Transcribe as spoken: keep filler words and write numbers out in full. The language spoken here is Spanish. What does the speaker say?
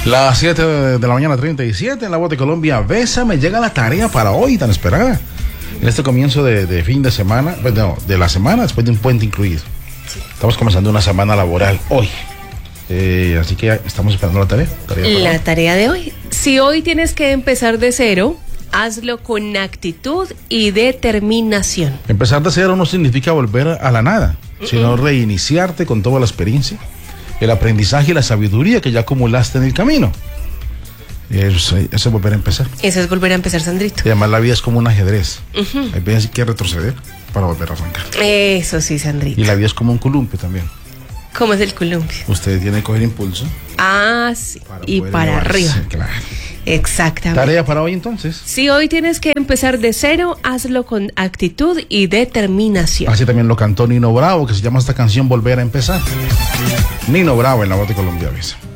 Las siete de la mañana, treinta y siete, en la Voz de Colombia. Bésame, llega la tarea para hoy tan esperada. En este comienzo de, de fin de semana, pues no, de la semana después de un puente incluido. Sí. Estamos comenzando una semana laboral hoy. Eh, así que estamos esperando la tarea. tarea la hoy. tarea de hoy. Si hoy tienes que empezar de cero, hazlo con actitud y determinación. Empezar de cero no significa volver a la nada, uh-uh. sino reiniciarte con toda la experiencia, el aprendizaje y la sabiduría que ya acumulaste en el camino. Eso, eso es volver a empezar. Eso es volver a empezar, Sandrito. Y además la vida es como un ajedrez. Uh-huh. Hay veces que hay que retroceder para volver a arrancar. Eso sí, Sandrito. Y la vida es como un columpio también. ¿Cómo es el columpio? Usted tiene que coger impulso. Ah, sí. Para y para llevarse, arriba. Claro. Exactamente. Tarea para hoy entonces. Si hoy tienes que empezar de cero, hazlo con actitud y determinación. Así también lo cantó Nino Bravo, que se llama esta canción Volver a Empezar. Nino Bravo en la Voz de Colombia. Avisa.